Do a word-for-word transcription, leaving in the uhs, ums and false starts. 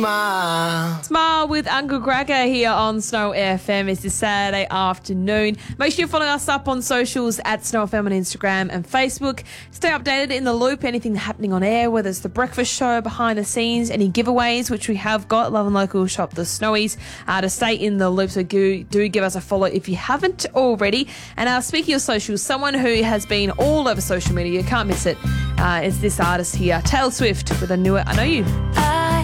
Smile with Uncle Cracker here on Snow F M. It's this Saturday afternoon. Make sure you follow us up on socials at Snow F M on Instagram and Facebook. Stay updated, in the loop, anything happening on air, whether it's the breakfast show, behind the scenes, any giveaways, which we have got. Love and Local Shop the Snowies uh, to stay in the loop. So do, do give us a follow if you haven't already. And uh, speaking of socials, someone who has been all over social media, you can't miss it, uh, is this artist here, Taylor Swift, with a new I Know You.